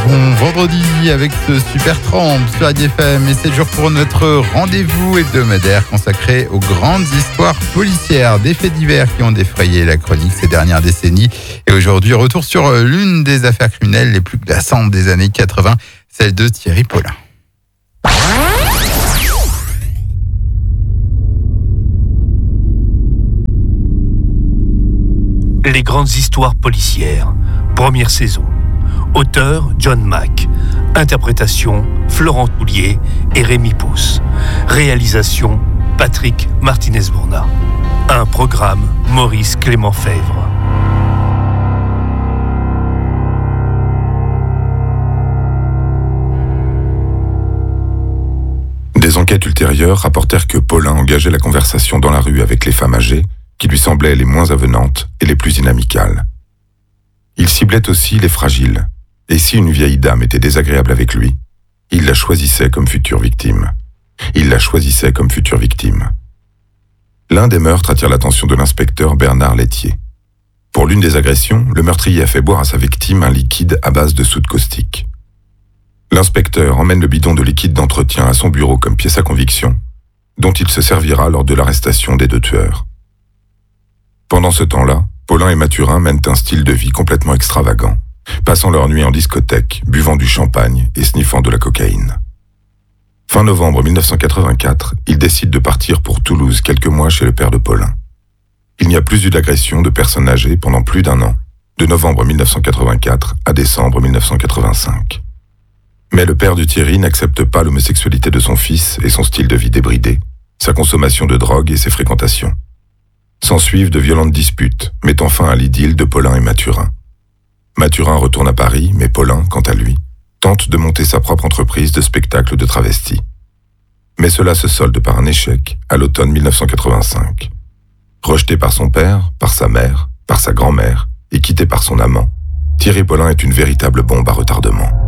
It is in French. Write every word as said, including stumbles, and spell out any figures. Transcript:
bon vendredi avec ce Super Tramp sur A D F M et c'est le jour pour notre rendez-vous hebdomadaire consacré aux grandes histoires policières, des faits divers qui ont défrayé la chronique ces dernières décennies. Et aujourd'hui, retour sur l'une des affaires criminelles les plus glaçantes des années quatre-vingts, celle de Thierry Paulin. Les grandes histoires policières, première saison. Auteur John Mack. Interprétation Florent Toulier et Rémi Pousse. Réalisation Patrick Martinez-Bourna. Un programme Maurice Clément Fèvre. Des enquêtes ultérieures rapportèrent que Paulin engageait la conversation dans la rue avec les femmes âgées qui lui semblaient les moins avenantes et les plus inamicales. Il ciblait aussi les fragiles, et si une vieille dame était désagréable avec lui, il la choisissait comme future victime. Il la choisissait comme future victime. L'un des meurtres attire l'attention de l'inspecteur Bernard Laitier. Pour l'une des agressions, le meurtrier a fait boire à sa victime un liquide à base de soude caustique. L'inspecteur emmène le bidon de liquide d'entretien à son bureau comme pièce à conviction, dont il se servira lors de l'arrestation des deux tueurs. Pendant ce temps-là, Paulin et Mathurin mènent un style de vie complètement extravagant, passant leur nuit en discothèque, buvant du champagne et sniffant de la cocaïne. Fin novembre mille neuf cent quatre-vingt-quatre, ils décident de partir pour Toulouse quelques mois chez le père de Paulin. Il n'y a plus eu d'agression de personnes âgées pendant plus d'un an, de novembre mille neuf cent quatre-vingt-quatre à décembre mille neuf cent quatre-vingt-cinq. Mais le père de Thierry n'accepte pas l'homosexualité de son fils et son style de vie débridé, sa consommation de drogue et ses fréquentations. S'ensuivent de violentes disputes, mettant fin à l'idylle de Paulin et Mathurin. Mathurin retourne à Paris, mais Paulin, quant à lui, tente de monter sa propre entreprise de spectacle de travestis. Mais cela se solde par un échec à l'automne mille neuf cent quatre-vingt-cinq. Rejeté par son père, par sa mère, par sa grand-mère et quitté par son amant, Thierry Paulin est une véritable bombe à retardement.